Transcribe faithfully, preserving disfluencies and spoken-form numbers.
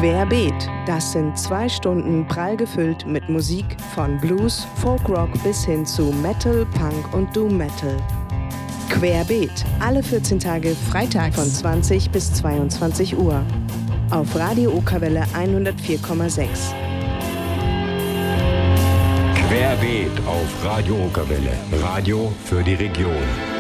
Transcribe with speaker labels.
Speaker 1: Querbeet, das sind zwei Stunden prall gefüllt mit Musik von Blues, Folkrock bis hin zu Metal, Punk und Doom Metal. Querbeet, alle vierzehn Tage freitags von zwanzig bis zweiundzwanzig Uhr. Auf Radio Okerwelle hundertvier Komma sechs.
Speaker 2: Querbeet auf Radio Okerwelle. Radio für die Region.